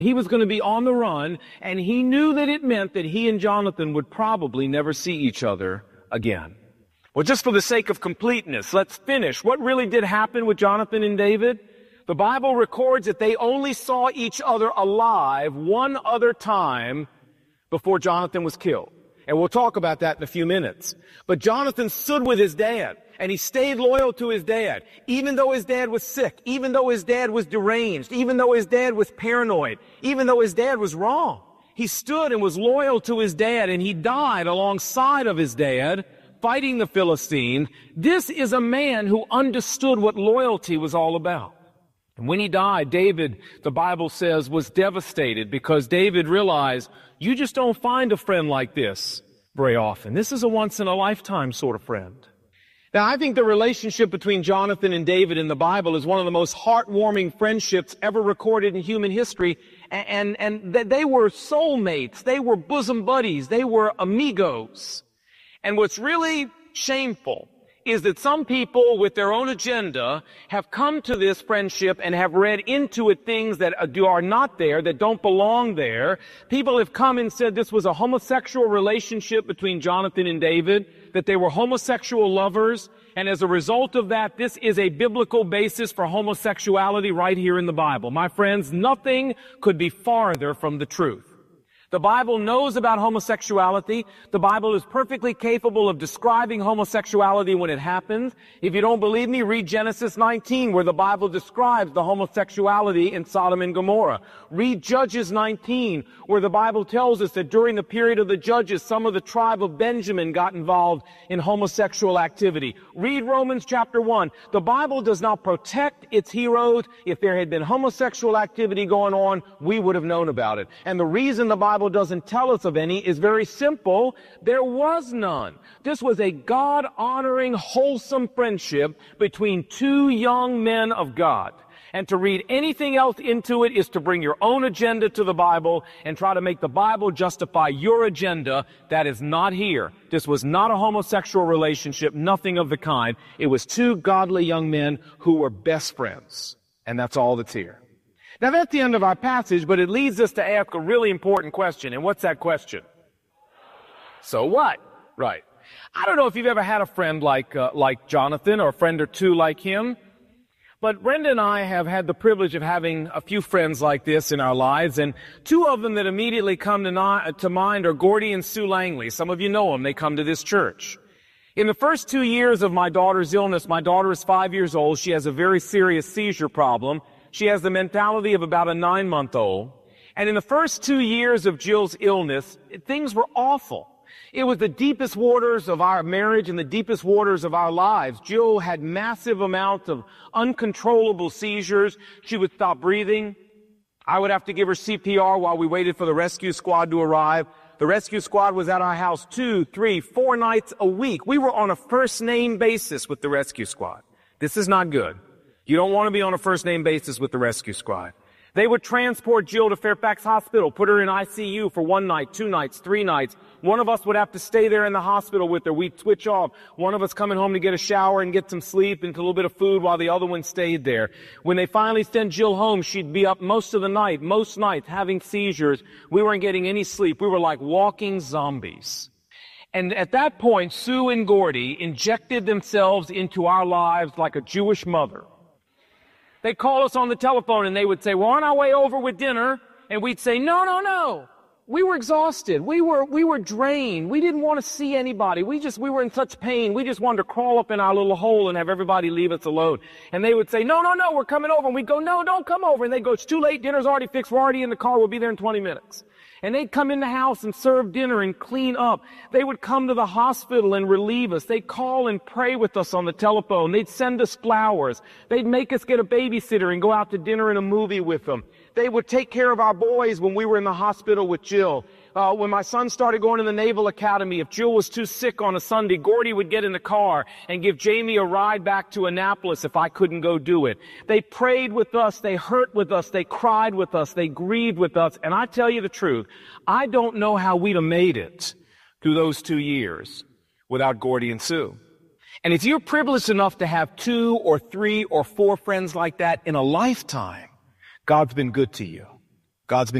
He was going to be on the run, and he knew that it meant that he and Jonathan would probably never see each other again. Well, just for the sake of completeness, let's finish. What really did happen with Jonathan and David? The Bible records that they only saw each other alive one other time before Jonathan was killed. And we'll talk about that in a few minutes. But Jonathan stood with his dad, and he stayed loyal to his dad, even though his dad was sick, even though his dad was deranged, even though his dad was paranoid, even though his dad was wrong. He stood and was loyal to his dad, and he died alongside of his dad, fighting the Philistine. This is a man who understood what loyalty was all about. And when he died, David, the Bible says, was devastated because David realized, you just don't find a friend like this very often. This is a once-in-a-lifetime sort of friend. Now, I think the relationship between Jonathan and David in the Bible is one of the most heartwarming friendships ever recorded in human history. And they were soulmates. They were bosom buddies. They were amigos. And what's really shameful is that some people with their own agenda have come to this friendship and have read into it things that are not there, that don't belong there. People have come and said this was a homosexual relationship between Jonathan and David, that they were homosexual lovers, and as a result of that, this is a biblical basis for homosexuality right here in the Bible. My friends, nothing could be farther from the truth. The Bible knows about homosexuality. The Bible is perfectly capable of describing homosexuality when it happens. If you don't believe me, read Genesis 19, where the Bible describes the homosexuality in Sodom and Gomorrah. Read Judges 19, where the Bible tells us that during the period of the Judges, some of the tribe of Benjamin got involved in homosexual activity. Read Romans chapter 1. The Bible does not protect its heroes. If there had been homosexual activity going on, we would have known about it. And the reason the Bible doesn't tell us of any is very simple. There was none. This was a God-honoring, wholesome friendship between two young men of God. And to read anything else into it is to bring your own agenda to the Bible and try to make the Bible justify your agenda. That is not here. This was not a homosexual relationship, nothing of the kind. It was two godly young men who were best friends. And that's all that's here. Now, that's the end of our passage, but it leads us to ask a really important question. And what's that question? So what? Right. I don't know if you've ever had a friend like Jonathan, or a friend or two like him, but Brenda and I have had the privilege of having a few friends like this in our lives, and two of them that immediately come to mind are Gordy and Sue Langley. Some of you know them. They come to this church. In the first 2 years of my daughter's illness, my daughter is 5 years old. She has a very serious seizure problem. She has the mentality of about a 9-month-old. And in the first 2 years of Jill's illness, things were awful. It was the deepest waters of our marriage and the deepest waters of our lives. Jill had massive amounts of uncontrollable seizures. She would stop breathing. I would have to give her CPR while we waited for the rescue squad to arrive. The rescue squad was at our house 2, 3, 4 nights a week. We were on a first-name basis with the rescue squad. This is not good. You don't want to be on a first-name basis with the rescue squad. They would transport Jill to Fairfax Hospital, put her in ICU for 1 night, 2 nights, 3 nights. One of us would have to stay there in the hospital with her. We'd switch off. One of us coming home to get a shower and get some sleep and a little bit of food while the other one stayed there. When they finally sent Jill home, she'd be up most of the night, most nights, having seizures. We weren't getting any sleep. We were like walking zombies. And at that point, Sue and Gordy injected themselves into our lives like a Jewish mother. They'd call us on the telephone and they would say, we're on our way over with dinner. And we'd say, no. We were exhausted. We were drained. We didn't want to see anybody. We were in such pain. We just wanted to crawl up in our little hole and have everybody leave us alone. And they would say, no, we're coming over. And we'd go, no, don't come over. And they'd go, it's too late. Dinner's already fixed. We're already in the car. We'll be there in 20 minutes. And they'd come in the house and serve dinner and clean up. They would come to the hospital and relieve us. They'd call and pray with us on the telephone. They'd send us flowers. They'd make us get a babysitter and go out to dinner and a movie with them. They would take care of our boys when we were in the hospital with Jill. When my son started going to the Naval Academy, if Jill was too sick on a Sunday, Gordy would get in the car and give Jamie a ride back to Annapolis if I couldn't go do it. They prayed with us, they hurt with us, they cried with us, they grieved with us. And I tell you the truth, I don't know how we'd have made it through those 2 years without Gordy and Sue. And if you're privileged enough to have 2 or 3 or 4 friends like that in a lifetime, God's been good to you. God's been